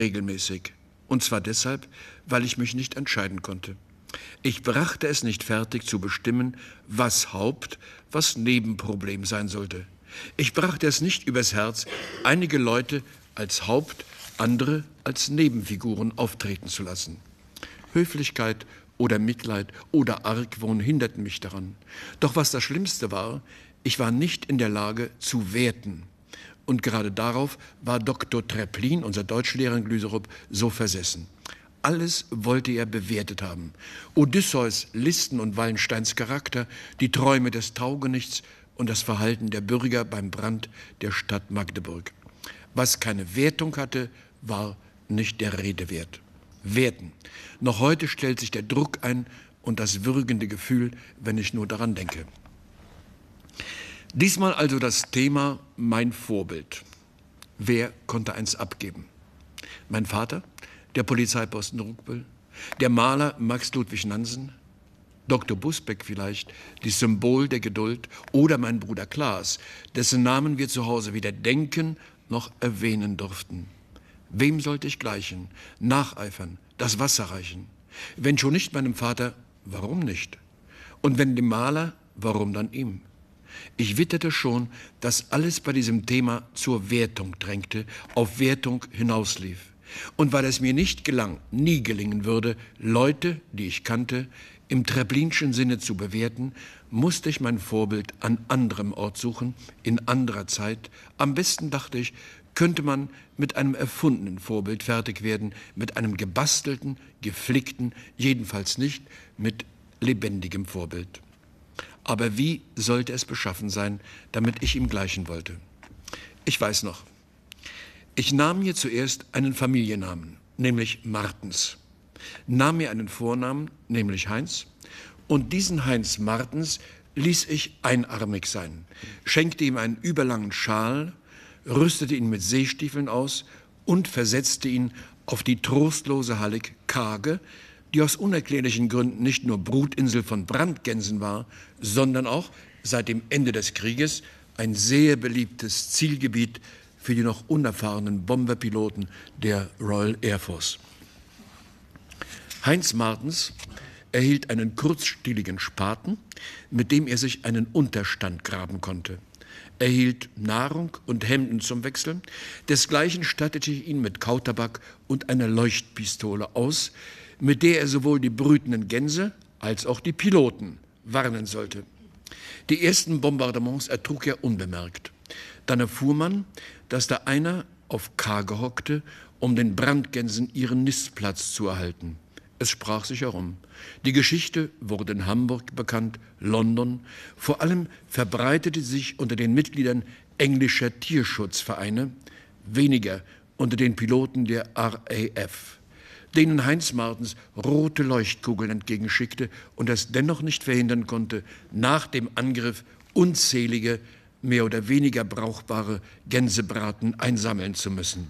regelmäßig. Und zwar deshalb, weil ich mich nicht entscheiden konnte. Ich brachte es nicht fertig zu bestimmen, was Haupt-, was Nebenproblem sein sollte. Ich brachte es nicht übers Herz, einige Leute als Haupt-, andere als Nebenfiguren auftreten zu lassen. Höflichkeit oder Mitleid oder Argwohn hinderten mich daran. Doch was das Schlimmste war, ich war nicht in der Lage zu werten. Und gerade darauf war Dr. Treplin, unser Deutschlehrer in Glüserup, so versessen. Alles wollte er bewertet haben. Odysseus, Listen und Wallensteins Charakter, die Träume des Taugenichts und das Verhalten der Bürger beim Brand der Stadt Magdeburg. Was keine Wertung hatte, war nicht der Rede wert. Werten. Noch heute stellt sich der Druck ein und das würgende Gefühl, wenn ich nur daran denke. Diesmal also das Thema mein Vorbild. Wer konnte eins abgeben? Mein Vater, der Polizeiposten Ruckbüll, der Maler Max Ludwig Nansen, Dr. Busbeck vielleicht, das Symbol der Geduld, oder mein Bruder Klaas, dessen Namen wir zu Hause weder denken noch erwähnen durften. Wem sollte ich gleichen, nacheifern, das Wasser reichen? Wenn schon nicht meinem Vater, warum nicht? Und wenn dem Maler, warum dann ihm? Ich witterte schon, dass alles bei diesem Thema zur Wertung drängte, auf Wertung hinauslief. Und weil es mir nicht gelang, nie gelingen würde, Leute, die ich kannte, im Treplinschen Sinne zu bewerten, musste ich mein Vorbild an anderem Ort suchen, in anderer Zeit. Am besten, dachte ich, könnte man mit einem erfundenen Vorbild fertig werden, mit einem gebastelten, geflickten, jedenfalls nicht mit lebendigem Vorbild. Aber wie sollte es beschaffen sein, damit ich ihm gleichen wollte? Ich weiß noch, ich nahm mir zuerst einen Familiennamen, nämlich Martens, nahm mir einen Vornamen, nämlich Heinz, und diesen Heinz Martens ließ ich einarmig sein, schenkte ihm einen überlangen Schal, rüstete ihn mit Seestiefeln aus und versetzte ihn auf die trostlose Hallig Kage, die aus unerklärlichen Gründen nicht nur Brutinsel von Brandgänsen war, sondern auch seit dem Ende des Krieges ein sehr beliebtes Zielgebiet für die noch unerfahrenen Bomberpiloten der Royal Air Force. Heinz Martens erhielt einen kurzstieligen Spaten, mit dem er sich einen Unterstand graben konnte. Er hielt Nahrung und Hemden zum Wechseln. Desgleichen stattete ich ihn mit Kautabak und einer Leuchtpistole aus, mit der er sowohl die brütenden Gänse als auch die Piloten warnen sollte. Die ersten Bombardements ertrug er unbemerkt. Dann erfuhr man, dass da einer auf Kage hockte, um den Brandgänsen ihren Nistplatz zu erhalten. Es sprach sich herum. Die Geschichte wurde in Hamburg bekannt, London. Vor allem verbreitete sich unter den Mitgliedern englischer Tierschutzvereine, weniger unter den Piloten der RAF, denen Heinz Martens rote Leuchtkugeln entgegenschickte und es dennoch nicht verhindern konnte, nach dem Angriff unzählige, mehr oder weniger brauchbare Gänsebraten einsammeln zu müssen.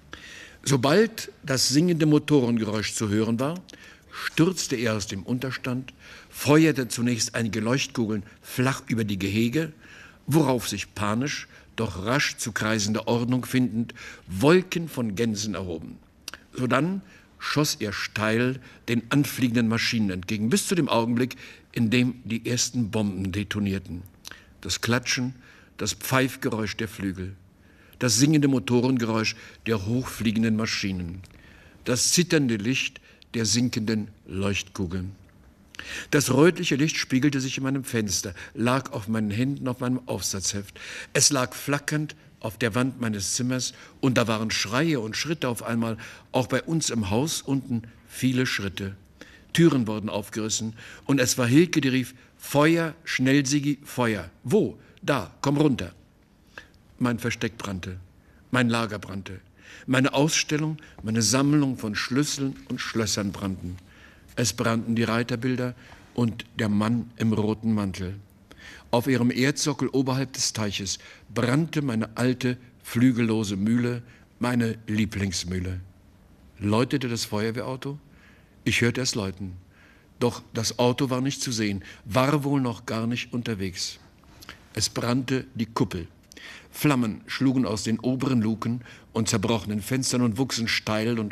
Sobald das singende Motorengeräusch zu hören war, stürzte er aus dem Unterstand, feuerte zunächst einige Leuchtkugeln flach über die Gehege, worauf sich panisch, doch rasch zu kreisender Ordnung findend, Wolken von Gänsen erhoben. Sodann schoss er steil den anfliegenden Maschinen entgegen, bis zu dem Augenblick, in dem die ersten Bomben detonierten. Das Klatschen, das Pfeifgeräusch der Flügel, das singende Motorengeräusch der hochfliegenden Maschinen, das zitternde Licht der sinkenden Leuchtkugeln. Das rötliche Licht spiegelte sich in meinem Fenster, lag auf meinen Händen auf meinem Aufsatzheft. Es lag flackernd auf der Wand meines Zimmers und da waren Schreie und Schritte auf einmal, auch bei uns im Haus unten viele Schritte. Türen wurden aufgerissen und es war Hilke, die rief: Feuer, schnell, Sigi, Feuer. Wo? Da, komm runter. Mein Versteck brannte, mein Lager brannte, meine Ausstellung, meine Sammlung von Schlüsseln und Schlössern brannten. Es brannten die Reiterbilder und der Mann im roten Mantel. Auf ihrem Erdsockel oberhalb des Teiches brannte meine alte, flügellose Mühle, meine Lieblingsmühle. Läutete das Feuerwehrauto? Ich hörte es läuten. Doch das Auto war nicht zu sehen, war wohl noch gar nicht unterwegs. Es brannte die Kuppel. Flammen schlugen aus den oberen Luken und zerbrochenen Fenstern und wuchsen steil und